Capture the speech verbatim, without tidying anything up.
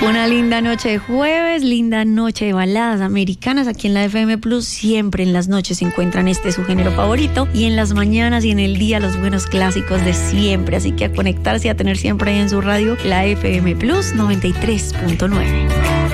Una linda noche de jueves, linda noche de baladas americanas aquí en la F M Plus. Siempre en las noches se encuentran este su género favorito y en las mañanas y en el día los buenos clásicos de siempre. Así que a conectarse y a tener siempre en su radio la F M Plus noventa y tres punto nueve.